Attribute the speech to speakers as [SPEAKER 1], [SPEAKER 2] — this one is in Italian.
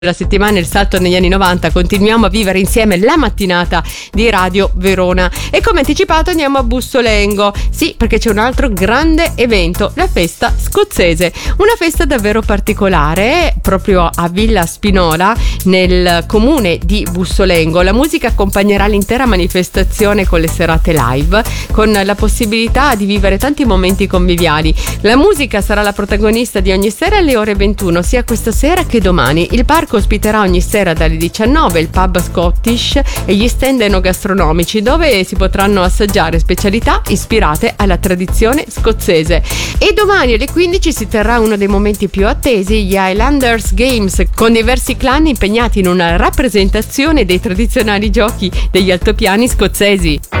[SPEAKER 1] La settimana Il Salto negli anni 90, continuiamo a vivere insieme la mattinata di Radio Verona e come anticipato andiamo a Bussolengo, sì, perché c'è un altro grande evento, la festa scozzese, una festa davvero particolare proprio a Villa Spinola nel comune di Bussolengo. La musica accompagnerà l'intera manifestazione con le serate live, con la possibilità di vivere tanti momenti conviviali. La musica sarà la protagonista di ogni sera alle ore 21, sia questa sera che domani. Il parco ospiterà ogni sera dalle 19 il pub Scottish e gli stand enogastronomici dove si potranno assaggiare specialità ispirate alla tradizione scozzese. E domani alle 15 si terrà uno dei momenti più attesi, gli Highlanders Games, con diversi clan impegnati in una rappresentazione dei tradizionali giochi degli altopiani scozzesi.